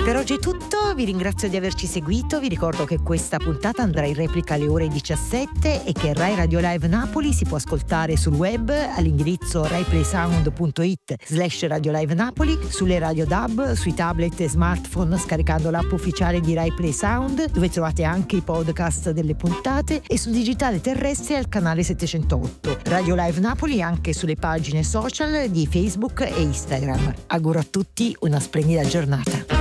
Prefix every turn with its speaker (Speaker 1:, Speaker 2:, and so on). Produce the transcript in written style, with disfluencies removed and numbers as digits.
Speaker 1: Per oggi è tutto, vi ringrazio di averci seguito, vi ricordo che questa puntata andrà in replica alle ore 17 e che Rai Radio Live Napoli si può ascoltare sul web all'indirizzo raiplaysound.it/Radio Live Napoli, sulle radio DAB, sui tablet e smartphone scaricando l'app ufficiale di Rai Play Sound, dove trovate anche i podcast delle puntate, e sul digitale terrestre al canale 708. Radio Live Napoli anche sulle pagine social di Facebook e Instagram. Auguro a tutti una splendida giornata.